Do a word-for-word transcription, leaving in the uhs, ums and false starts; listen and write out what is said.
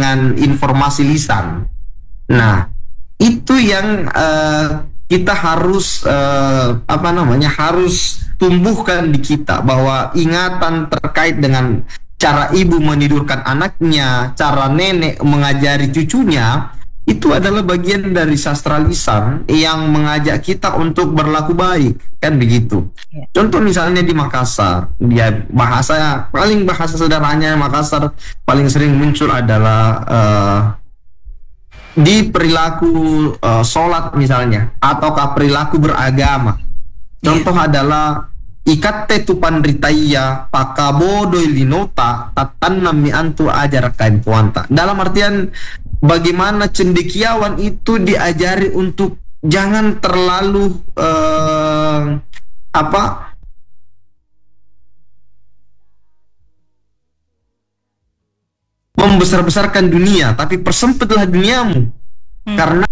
dengan informasi lisan. Nah, itu yang uh, kita harus uh, apa namanya harus tumbuhkan di kita, bahwa ingatan terkait dengan cara ibu menidurkan anaknya, cara nenek mengajari cucunya, itu adalah bagian dari sastra lisan yang mengajak kita untuk berlaku baik, kan begitu. Ya. Contoh misalnya di Makassar, dia bahasa paling bahasa sederhananya Makassar paling sering muncul adalah uh, di perilaku uh, sholat misalnya, ataukah perilaku beragama. Contoh ya. adalah ikatte tu pandritaya pakabodo linota tatanam mi antu ajar kain puanta. Dalam artian bagaimana cendekiawan itu diajari untuk jangan terlalu uh, apa membesar-besarkan dunia, tapi persempitlah duniamu. Hmm. Karena